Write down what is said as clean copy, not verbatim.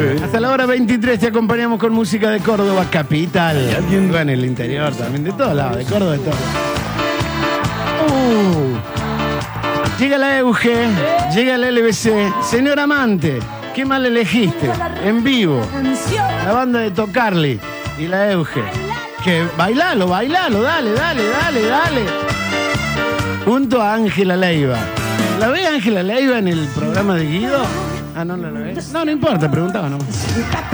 Hasta la hora 23 te acompañamos con música de Córdoba capital. Bueno, en el interior también, de todos lados, de Córdoba de todos lados. Llega la Euge, llega la LBC. Señor Amante, ¿qué mal elegiste? En vivo, la banda de Tocarli y la Euge. Que bailalo, dale. Junto a Ángela Leiva. ¿La ve Ángela Leiva en el programa de Guido? Ah, no la ve. No importa, preguntaba nomás.